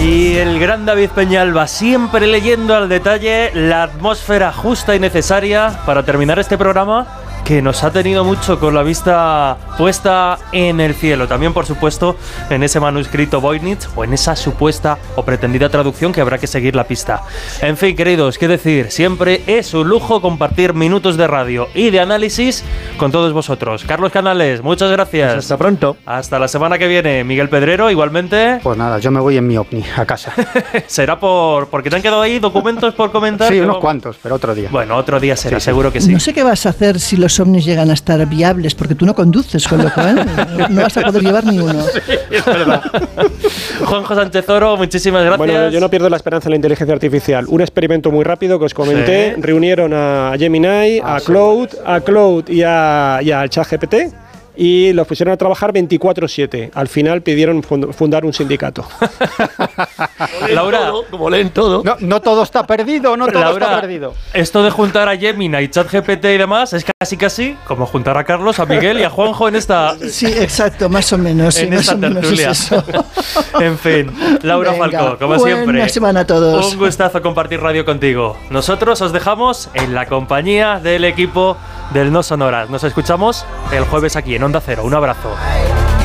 Y el gran David Peñalba, siempre leyendo al detalle la atmósfera justa y necesaria para terminar este programa que nos ha tenido mucho con la vista puesta en el cielo. También, por supuesto, en ese manuscrito Voynich o en esa supuesta o pretendida traducción que habrá que seguir la pista. En fin, queridos, qué decir, siempre es un lujo compartir minutos de radio y de análisis con todos vosotros. Carlos Canales, muchas gracias. Pues hasta pronto. Hasta la semana que viene. Miguel Pedrero, igualmente. Pues nada, yo me voy en mi ovni a casa. Será porque te han quedado ahí documentos por comentar. Sí, unos cuantos, pero otro día. Bueno, otro día será, seguro que sí. No sé qué vas a hacer si los ovnis llegan a estar viables, porque tú no conduces, con lo cual no vas a poder llevar ni uno. Sí, es verdad. Juanjo Sánchez Oro, muchísimas gracias. Bueno, yo no pierdo la esperanza en la inteligencia artificial. Un experimento muy rápido que os comenté. Sí. Reunieron a Gemini, a Claude y al ChatGPT. Y los pusieron a trabajar 24/7. Al final pidieron fundar un sindicato. Laura, como leen todo. No todo está perdido, no todo Laura, está perdido. Esto de juntar a Gemini y ChatGPT y demás es casi como juntar a Carlos, a Miguel y a Juanjo en esta... Sí, exacto, más o menos. En sí, esta tertulia. Es eso. En fin, Laura Falcó, como siempre. Buena semana a todos. Un gustazo compartir radio contigo. Nosotros os dejamos en la compañía del equipo del No Sonoras. Nos escuchamos el jueves aquí en Onda Cero. Un abrazo.